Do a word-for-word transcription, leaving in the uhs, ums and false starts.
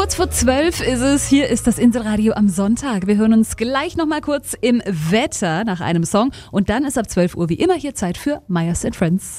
Kurz vor zwölf ist es. Hier ist das Inselradio am Sonntag. Wir hören uns gleich noch mal kurz im Wetter nach einem Song. Und dann ist ab zwölf Uhr wie immer hier Zeit für Myers and Friends.